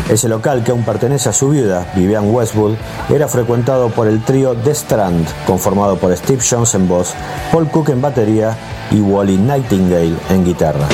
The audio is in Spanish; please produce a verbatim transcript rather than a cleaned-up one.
Ese local, que aún pertenece a su viuda, Vivienne Westwood, era frecuentado por el trío The Strand, conformado por Steve Jones en voz, Paul Cook en batería y Wally Nightingale en guitarra.